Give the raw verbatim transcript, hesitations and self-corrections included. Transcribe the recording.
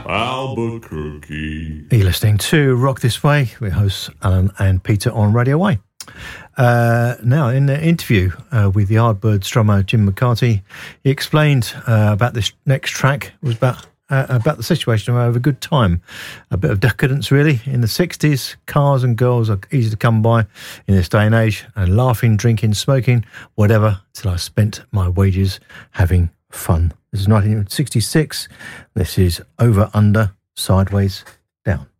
Albuquerque. You're listening to Rock This Way with hosts Alan and Peter on Radio Y. Uh, now, in the interview uh, with the Yardbirds drummer Jim McCarty, he explained uh, about this next track. It was about uh, about the situation of a good time, a bit of decadence really. In the sixties, cars and girls are easy to come by in this day and age, and laughing, drinking, smoking, whatever, till I spent my wages having fun. This is nineteen sixty-six. This is Over, Under, Sideways, Down.